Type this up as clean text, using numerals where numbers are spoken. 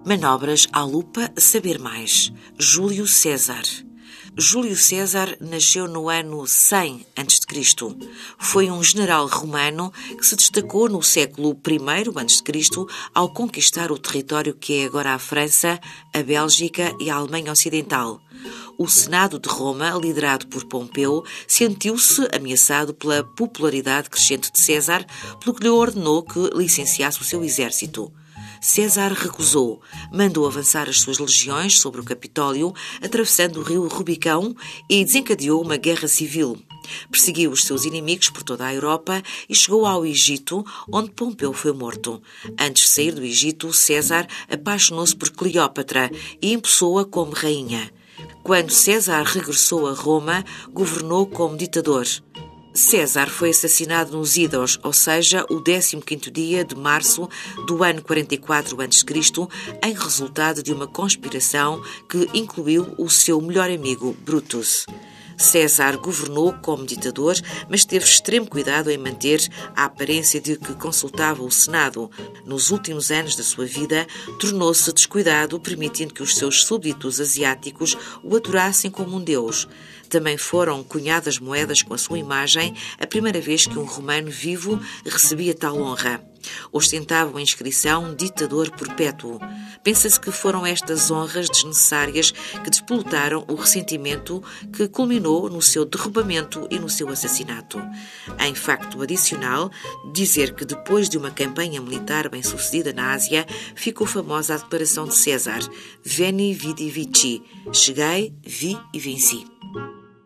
Manobras à lupa, saber mais. Júlio César. Júlio César nasceu no ano 100 a.C. Foi um general romano que se destacou no século I a.C. ao conquistar o território que é agora a França, a Bélgica e a Alemanha Ocidental. O Senado de Roma, liderado por Pompeu, sentiu-se ameaçado pela popularidade crescente de César, pelo que lhe ordenou que licenciasse o seu exército. César recusou, mandou avançar as suas legiões sobre o Capitólio, atravessando o rio Rubicão, e desencadeou uma guerra civil. Perseguiu os seus inimigos por toda a Europa e chegou ao Egito, onde Pompeu foi morto. Antes de sair do Egito, César apaixonou-se por Cleópatra e impulsou-a como rainha. Quando César regressou a Roma, governou como ditador. César foi assassinado nos Idos, ou seja, o 15º dia de março do ano 44 a.C., em resultado de uma conspiração que incluiu o seu melhor amigo, Brutus. César governou como ditador, mas teve extremo cuidado em manter a aparência de que consultava o Senado. Nos últimos anos da sua vida, tornou-se descuidado, permitindo que os seus súbditos asiáticos o adorassem como um deus. Também foram cunhadas moedas com a sua imagem, a primeira vez que um romano vivo recebia tal honra. Ostentava a inscrição ditador perpétuo. Pensa-se que foram estas honras desnecessárias que despoletaram o ressentimento que culminou no seu derrubamento e no seu assassinato. Em facto adicional, dizer que depois de uma campanha militar bem-sucedida na Ásia, ficou famosa a declaração de César: Veni, vidi, vici. Cheguei, vi e venci.